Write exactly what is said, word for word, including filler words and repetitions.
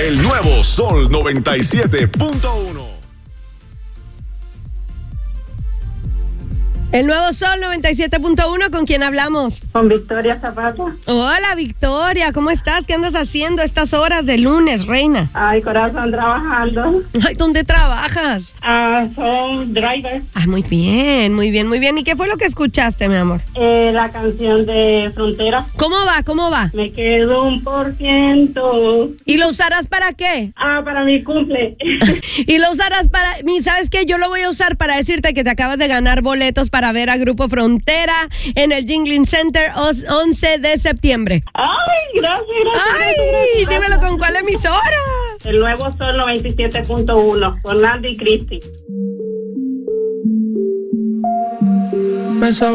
El nuevo Sol noventa y siete punto uno. El nuevo Sol noventa y siete punto uno, ¿con quién hablamos? Con Victoria Zapata. Hola, Victoria, ¿cómo estás? ¿Qué andas haciendo a estas horas de lunes, reina? Ay, corazón, trabajando. Ay, ¿dónde trabajas? Ah, son driver. Ah, muy bien, muy bien, muy bien. ¿Y qué fue lo que escuchaste, mi amor? Eh, la canción de Frontera. ¿Cómo va? ¿Cómo va? Me quedo un por ciento. ¿Y lo usarás para qué? Ah, para mi cumple. Y lo usarás para... ¿Sabes qué? Yo lo voy a usar para decirte que te acabas de ganar boletos para ver a Grupo Frontera en el Jingling Center once de septiembre. Ay, gracias, gracias. Ay, gracias, dímelo, gracias. ¿con cuál emisora? El nuevo Sol noventa y siete punto uno, con Landy y Cristi. Pensaba